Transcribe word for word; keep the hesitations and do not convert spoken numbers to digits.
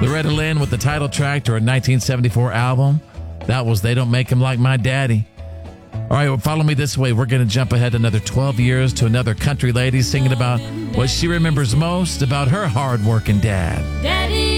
Loretta Lynn with the title track to her nineteen seventy-four album. That was They Don't Make Him Like My Daddy. All right, well, follow me this way. We're going to jump ahead another twelve years to another country lady singing about what she remembers most about her hard-working dad. Daddy.